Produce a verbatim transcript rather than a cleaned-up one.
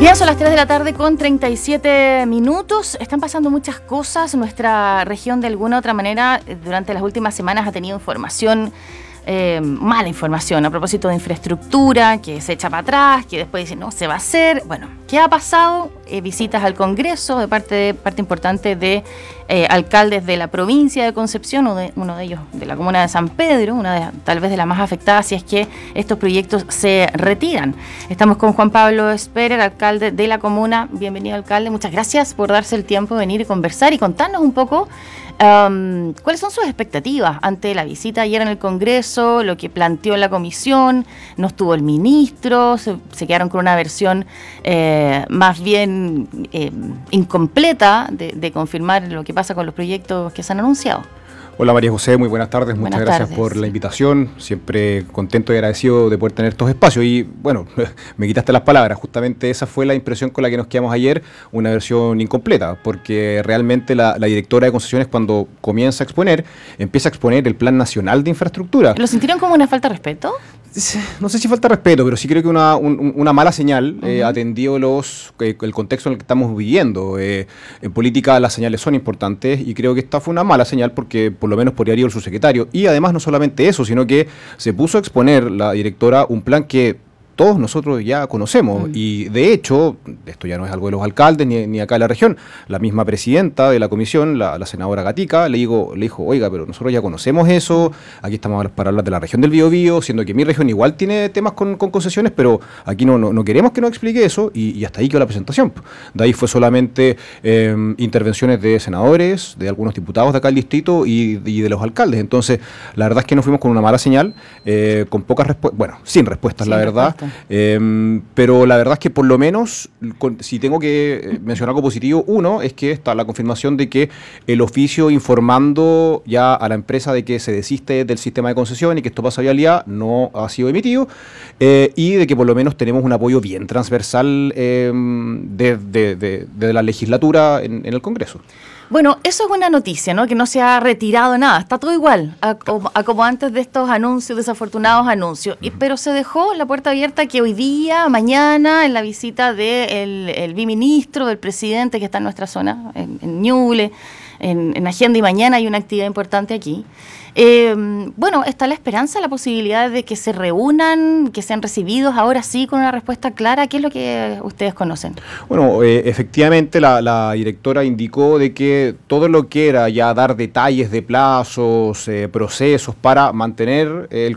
Bien, son las tres de la tarde con treinta y siete minutos. Están pasando muchas cosas. Nuestra región, de alguna u otra manera, durante las últimas semanas ha tenido información, eh, mala información, a propósito de infraestructura, que se echa para atrás, que después dice no, se va a hacer. Bueno, ¿qué ha pasado? Eh, visitas al Congreso de parte, de, parte importante de eh, alcaldes de la provincia de Concepción, uno de, uno de ellos de la comuna de San Pedro, una de, tal vez de las más afectadas, si es que estos proyectos se retiran. Estamos con Juan Pablo Esperer, alcalde de la comuna. Bienvenido, alcalde. Muchas gracias por darse el tiempo de venir y conversar y contarnos un poco um, cuáles son sus expectativas ante la visita ayer en el Congreso, lo que planteó la comisión. No estuvo el ministro, se, se quedaron con una versión eh, más bien eh, incompleta de, de confirmar lo que pasa con los proyectos que se han anunciado. Hola María José, muy buenas tardes, buenas muchas gracias tardes. por la invitación, siempre contento y agradecido de poder tener estos espacios y bueno, me quitaste las palabras, justamente esa fue la impresión con la que nos quedamos ayer, una versión incompleta, porque realmente la, la directora de concesiones cuando comienza a exponer, empieza a exponer el Plan Nacional de Infraestructura. ¿Lo sintieron como una falta de respeto? No sé si falta respeto, pero sí creo que una, un, una mala señal, uh-huh. eh, atendido los, eh, el contexto en el que estamos viviendo. Eh, en política las señales son importantes y creo que esta fue una mala señal porque por lo menos podría ir el subsecretario. Y además no solamente eso, sino que se puso a exponer la directora un plan que todos nosotros ya conocemos, mm. y de hecho, esto ya no es algo de los alcaldes ni, ni acá de la región, la misma presidenta de la comisión, la, la senadora Gatica, le, digo, le dijo, oiga, pero nosotros ya conocemos eso, aquí estamos para hablar de la región del Biobío, siendo que mi región igual tiene temas con, con concesiones, pero aquí no, no, no queremos que nos explique eso, y, y hasta ahí quedó la presentación. De ahí fue solamente eh, intervenciones de senadores, de algunos diputados de acá del distrito y, y de los alcaldes. Entonces, la verdad es que nos fuimos con una mala señal, eh, con pocas respuestas, bueno, sin respuestas, sin la verdad. Respuesta. Eh, pero la verdad es que por lo menos, con, si tengo que mencionar algo positivo, uno es que está la confirmación de que el oficio informando ya a la empresa de que se desiste del sistema de concesión y que esto pasa a vialidad no ha sido emitido, eh, y de que por lo menos tenemos un apoyo bien transversal eh, de, de, de, de la legislatura en, en el Congreso. Bueno, eso es una noticia, ¿no? Que no se ha retirado nada, está todo igual a, a como antes de estos anuncios, desafortunados anuncios, y, pero se dejó la puerta abierta que hoy día, mañana, en la visita del el biministro, del presidente que está en nuestra zona, en, en Ñuble, en, en Agenda y mañana hay una actividad importante aquí. Eh, bueno, está la esperanza, la posibilidad de que se reúnan, que sean recibidos ahora sí con una respuesta clara. ¿Qué es lo que ustedes conocen? Bueno, eh, efectivamente la, la directora indicó de que todo lo que era ya dar detalles de plazos, eh, procesos para mantener el,